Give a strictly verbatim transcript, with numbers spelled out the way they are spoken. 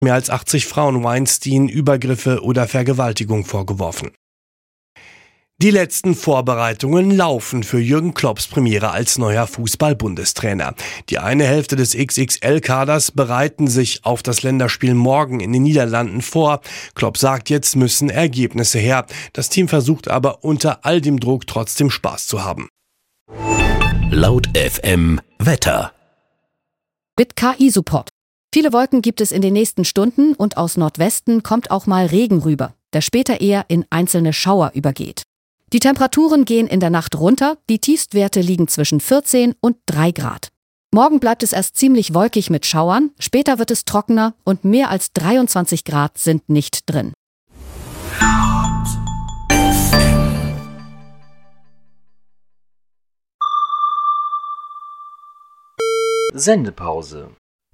Mehr als achtzig Frauen Weinstein Übergriffe oder Vergewaltigung vorgeworfen. Die letzten Vorbereitungen laufen für Jürgen Klopps Premiere als neuer Fußball-Bundestrainer. Die eine Hälfte des X X L-Kaders bereiten sich auf das Länderspiel morgen in den Niederlanden vor. Klopp sagt, jetzt müssen Ergebnisse her. Das Team versucht aber unter all dem Druck trotzdem Spaß zu haben. Laut F M Wetter. Mit K I-Support. Viele Wolken gibt es in den nächsten Stunden und aus Nordwesten kommt auch mal Regen rüber, der später eher in einzelne Schauer übergeht. Die Temperaturen gehen in der Nacht runter, die Tiefstwerte liegen zwischen vierzehn und drei Grad. Morgen bleibt es erst ziemlich wolkig mit Schauern, später wird es trockener und mehr als dreiundzwanzig Grad sind nicht drin. Sendepause.